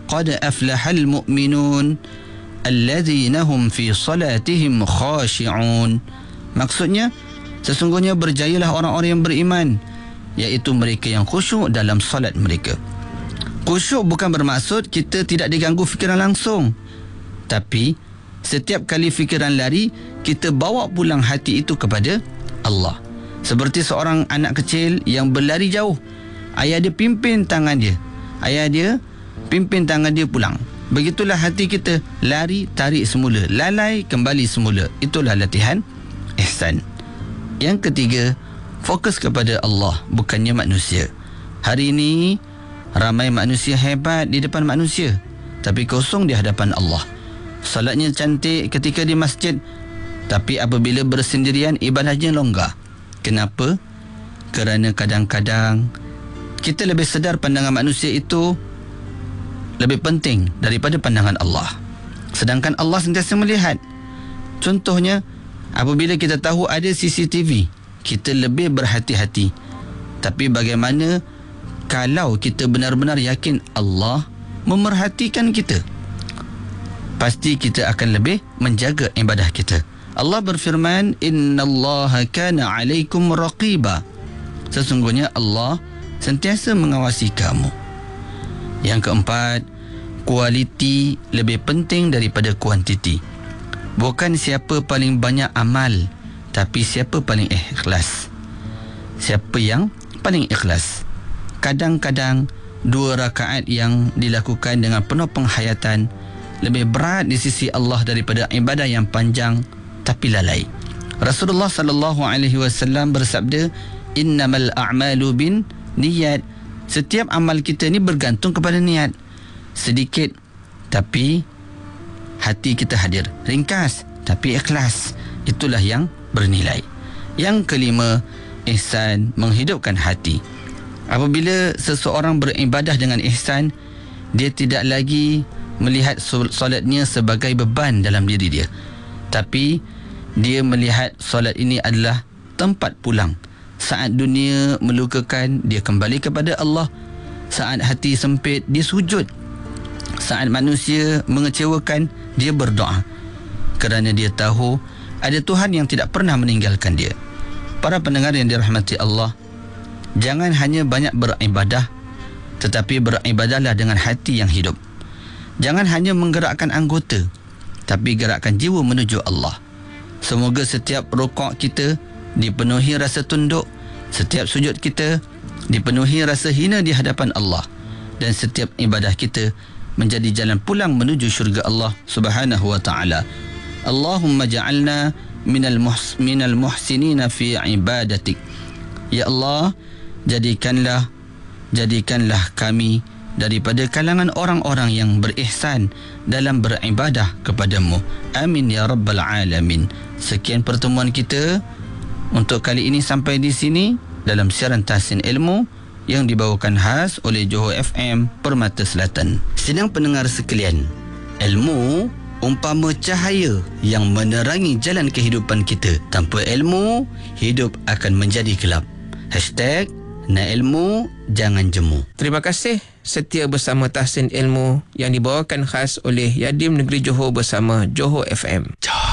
qad aflahal mu'minun alladzina hum fi salatihim khashi'un. Maksudnya, sesungguhnya berjayalah orang-orang yang beriman, iaitu mereka yang khusyuk dalam solat mereka. Khusyuk bukan bermaksud kita tidak diganggu fikiran langsung, tapi setiap kali fikiran lari, kita bawa pulang hati itu kepada Allah. Seperti seorang anak kecil yang berlari jauh, ayah dia pimpin tangan dia, ayah dia pimpin tangan dia pulang. Begitulah hati kita, lari, tarik semula, lalai, kembali semula. Itulah latihan ihsan. Yang ketiga, fokus kepada Allah, bukannya manusia. Hari ini ramai manusia hebat di depan manusia, tapi kosong di hadapan Allah. Salatnya cantik ketika di masjid, tapi apabila bersendirian ibadahnya longgar. Kenapa? Kerana kadang-kadang kita lebih sedar pandangan manusia itu lebih penting daripada pandangan Allah. Sedangkan Allah sentiasa melihat. Contohnya, apabila kita tahu ada CCTV, kita lebih berhati-hati. Tapi bagaimana kalau kita benar-benar yakin Allah memerhatikan kita? Pasti kita akan lebih menjaga ibadah kita. Allah berfirman, innallaha kana alaikum raqiba. Sesungguhnya Allah sentiasa mengawasi kamu. Yang keempat, kualiti lebih penting daripada kuantiti. Bukan siapa paling banyak amal, tapi siapa paling ikhlas. Siapa yang paling ikhlas. Kadang-kadang 2 rakaat yang dilakukan dengan penuh penghayatan lebih berat di sisi Allah daripada ibadah yang panjang tapi lalai. Rasulullah sallallahu alaihi wasallam bersabda, innamal a'malu bin niyat. Setiap amal kita ni bergantung kepada niat. Sedikit tapi hati kita hadir, ringkas tapi ikhlas. Itulah yang bernilai. Yang kelima, ihsan, menghidupkan hati. Apabila seseorang beribadah dengan ihsan, dia tidak lagi melihat solatnya sebagai beban dalam diri dia, tapi dia melihat solat ini adalah tempat pulang. Saat dunia melukakan, dia kembali kepada Allah. Saat hati sempit, dia sujud. Saat manusia mengecewakan, dia berdoa, kerana dia tahu ada Tuhan yang tidak pernah meninggalkan dia. Para pendengar yang dirahmati Allah, jangan hanya banyak beribadah, tetapi beribadahlah dengan hati yang hidup. Jangan hanya menggerakkan anggota, tapi gerakkan jiwa menuju Allah. Semoga setiap rukuk kita dipenuhi rasa tunduk, setiap sujud kita dipenuhi rasa hina di hadapan Allah, dan setiap ibadah kita menjadi jalan pulang menuju syurga Allah Subhanahu wa taala. Allahumma ja'alna minal muhsinina fi ibadatik. Ya Allah, jadikanlah kami daripada kalangan orang-orang yang berihsan dalam beribadah kepadamu. Amin ya rabbal alamin. Sekian pertemuan kita untuk kali ini sampai di sini dalam siaran Tahsin Ilmu yang dibawakan khas oleh Johor FM Permata Selatan. Sidang pendengar sekalian, ilmu umpama cahaya yang menerangi jalan kehidupan kita. Tanpa ilmu, hidup akan menjadi gelap. #Nak ilmu, jangan jemu. Terima kasih setia bersama Tahsin Ilmu yang dibawakan khas oleh Yadim Negeri Johor bersama Johor FM.